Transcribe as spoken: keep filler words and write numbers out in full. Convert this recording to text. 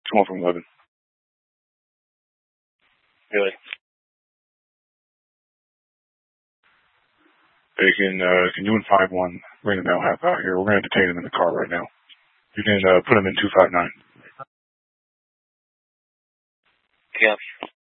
Come on from eleven. Good. They can, uh, can you and five one bring the male half out here? We're going to detain him in the car right now. You can, uh, put him in two five nine. Yeah.